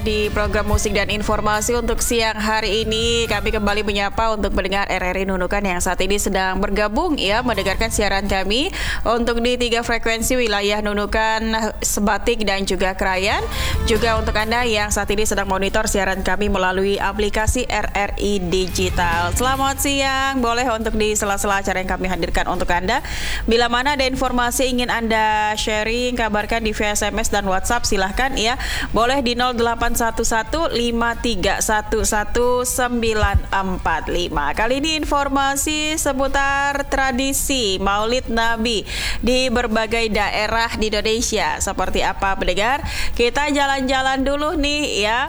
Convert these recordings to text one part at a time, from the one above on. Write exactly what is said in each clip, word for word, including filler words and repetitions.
Di program musik dan informasi untuk siang hari ini, kami kembali menyapa untuk mendengar R R I Nunukan yang saat ini sedang bergabung ya mendengarkan siaran kami untuk di tiga frekuensi wilayah Nunukan, Sebatik dan juga Krayan. Juga untuk Anda yang saat ini sedang monitor siaran kami melalui aplikasi R R I Digital. Selamat siang, boleh untuk di sela-sela acara yang kami hadirkan untuk Anda. Bila mana ada informasi ingin Anda sharing, kabarkan di via S M S dan WhatsApp, silahkan ya. Boleh di nol delapan satu satu lima tiga satu satu sembilan empat lima. Kali ini informasi seputar tradisi Maulid Nabi di berbagai daerah di Indonesia. Seperti apa pendengar? Kita jalan-jalan dulu nih ya.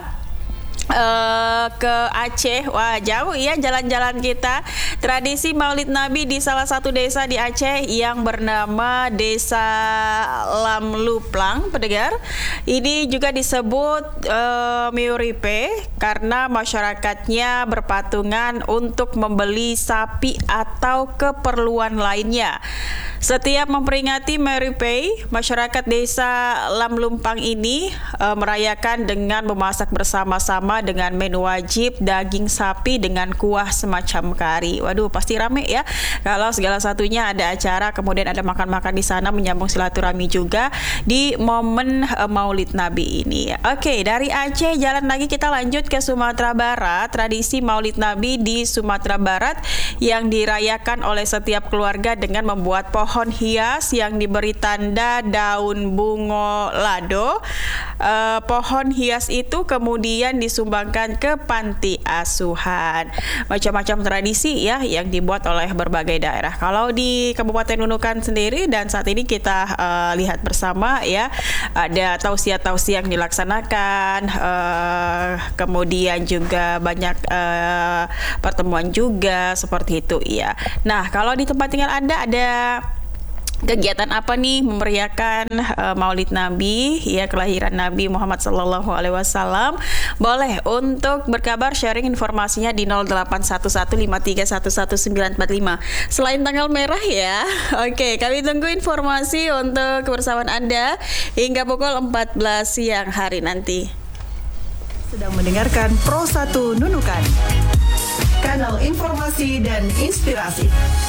Uh, ke Aceh. Wah, jauh ya jalan-jalan kita. Tradisi Maulid Nabi di salah satu desa di Aceh yang bernama Desa Lamluplang, pendengar. Ini juga disebut uh, Miuripe karena masyarakatnya berpatungan untuk membeli sapi atau keperluan lainnya. Setiap memperingati Miuripe, masyarakat desa Lamlumpang ini uh, merayakan dengan memasak bersama-sama dengan menu wajib daging sapi dengan kuah semacam kari. Waduh, pasti rame ya. Kalau segala satunya ada acara, kemudian ada makan-makan di sana, menyambung silaturahmi juga di momen uh, Maulid Nabi ini. Oke, dari Aceh jalan lagi kita lanjut ke Sumatera Barat. Tradisi Maulid Nabi di Sumatera Barat yang dirayakan oleh setiap keluarga dengan membuat pohon pohon hias yang diberi tanda daun bungo lado. Uh, pohon hias itu kemudian disumbangkan ke panti asuhan. Macam-macam tradisi ya yang dibuat oleh berbagai daerah. Kalau di Kabupaten Nunukan sendiri, dan saat ini kita uh, lihat bersama ya, ada tausiah-tausiah yang dilaksanakan, uh, kemudian juga banyak uh, pertemuan juga seperti itu ya. Nah, kalau di tempat tinggal Anda ada kegiatan apa nih memeriahkan uh, Maulid Nabi ya, kelahiran Nabi Muhammad Sallallahu Alaihi Wasallam? Boleh untuk berkabar, sharing informasinya di nol delapan satu satu lima tiga satu satu sembilan empat lima. Selain tanggal merah ya. Oke, kami tunggu informasi untuk kebersamaan Anda hingga pukul empat belas siang hari nanti. Sedang mendengarkan Pro satu Nunukan, kanal informasi dan inspirasi.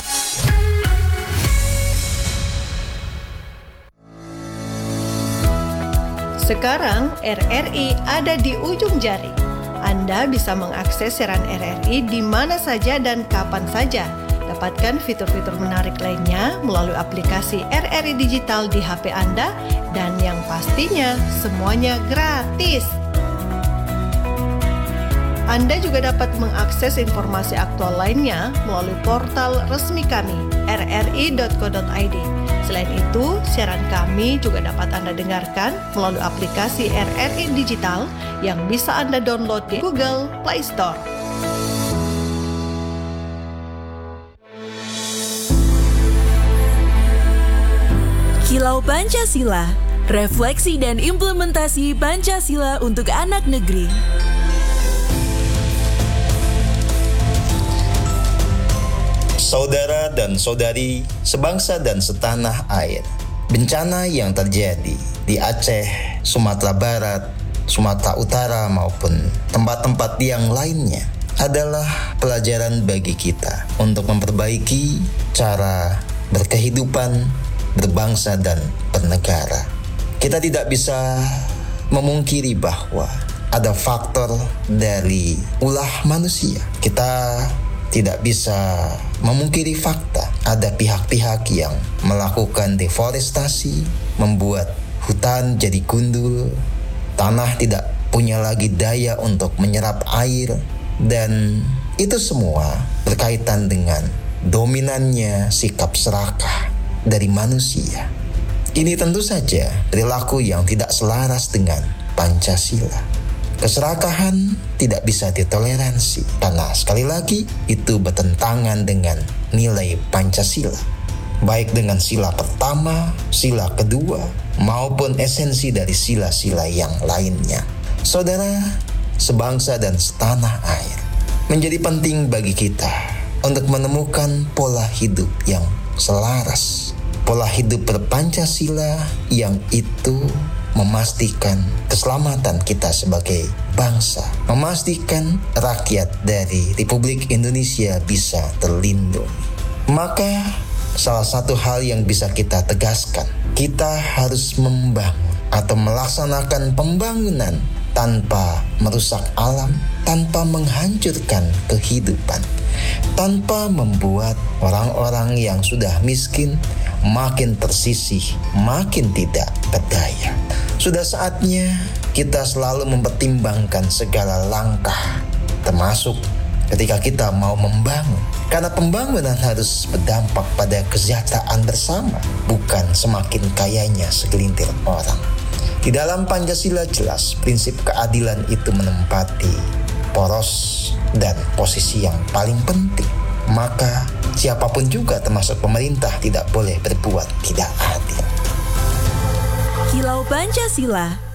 Sekarang R R I ada di ujung jari. Anda bisa mengakses siaran R R I di mana saja dan kapan saja. Dapatkan fitur-fitur menarik lainnya melalui aplikasi R R I Digital di H P Anda, dan yang pastinya semuanya gratis. Anda juga dapat mengakses informasi aktual lainnya melalui portal resmi kami r r i dot co dot i d. Selain itu, siaran kami juga dapat Anda dengarkan melalui aplikasi R R I Digital yang bisa Anda download di Google Play Store. Kilau Pancasila, refleksi dan implementasi Pancasila untuk anak negeri. Saudara dan saudari sebangsa dan setanah air, bencana yang terjadi di Aceh, Sumatera Barat, Sumatera Utara maupun tempat-tempat yang lainnya adalah pelajaran bagi kita untuk memperbaiki cara berkehidupan, berbangsa dan bernegara. Kita tidak bisa memungkiri bahwa ada faktor dari ulah manusia. Kita tidak bisa memungkiri fakta ada pihak-pihak yang melakukan deforestasi, membuat hutan jadi gundul, tanah tidak punya lagi daya untuk menyerap air, dan itu semua berkaitan dengan dominannya sikap serakah dari manusia. Ini tentu saja perilaku yang tidak selaras dengan Pancasila. Keserakahan tidak bisa ditoleransi karena sekali lagi itu bertentangan dengan nilai Pancasila, baik dengan sila pertama, sila kedua, maupun esensi dari sila-sila yang lainnya. Saudara, sebangsa dan setanah air, menjadi penting bagi kita untuk menemukan pola hidup yang selaras, pola hidup berpancasila yang itu memastikan keselamatan kita sebagai bangsa, memastikan rakyat dari Republik Indonesia bisa terlindungi. Maka salah satu hal yang bisa kita tegaskan, kita harus membangun atau melaksanakan pembangunan tanpa merusak alam, tanpa menghancurkan kehidupan, tanpa membuat orang-orang yang sudah miskin makin tersisih, makin tidak berdaya. Sudah saatnya kita selalu mempertimbangkan segala langkah, termasuk ketika kita mau membangun. Karena pembangunan harus berdampak pada kesejahteraan bersama, bukan semakin kayanya segelintir orang. Di dalam Pancasila jelas prinsip keadilan itu menempati poros dan posisi yang paling penting. Maka siapapun juga termasuk pemerintah tidak boleh berbuat tidak adil. Kilau Pancasila,